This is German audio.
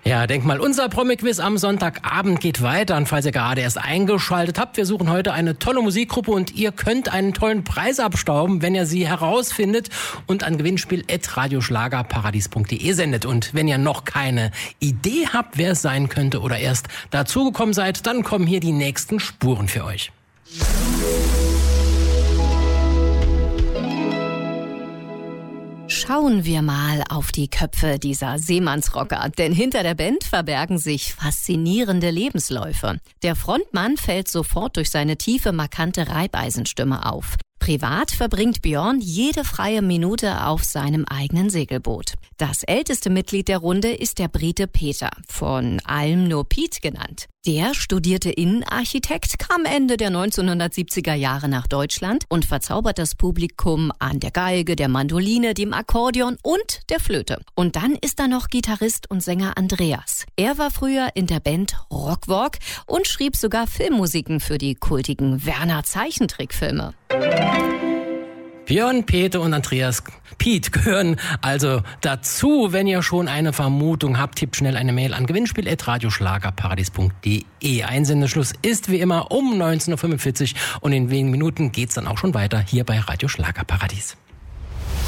Ja, denk mal, unser Promi-Quiz am Sonntagabend geht weiter. Und falls ihr gerade erst eingeschaltet habt, wir suchen heute eine tolle Musikgruppe und ihr könnt einen tollen Preis abstauben, wenn ihr sie herausfindet und an gewinnspiel@radioschlagerparadies.de sendet. Und wenn ihr noch keine Idee habt, wer es sein könnte oder erst dazugekommen seid, dann kommen hier die nächsten Spuren für euch. Schauen wir mal auf die Köpfe dieser Seemannsrocker, denn hinter der Band verbergen sich faszinierende Lebensläufe. Der Frontmann fällt sofort durch seine tiefe, markante Reibeisenstimme auf. Privat verbringt Björn jede freie Minute auf seinem eigenen Segelboot. Das älteste Mitglied der Runde ist der Brite Peter, von allem nur Pete genannt. Der studierte Innenarchitekt, kam Ende der 1970er Jahre nach Deutschland und verzaubert das Publikum an der Geige, der Mandoline, dem Akkordeon und der Flöte. Und dann ist da noch Gitarrist und Sänger Andreas. Er war früher in der Band Rockwork und schrieb sogar Filmmusiken für die kultigen Werner-Zeichentrickfilme. Björn, Peter und Andreas Piet gehören also dazu. Wenn ihr schon eine Vermutung habt, tippt schnell eine Mail an gewinnspiel@radioschlagerparadies.de. Einsendeschluss ist wie immer um 19.45 Uhr und in wenigen Minuten geht's dann auch schon weiter hier bei Radio Schlagerparadies.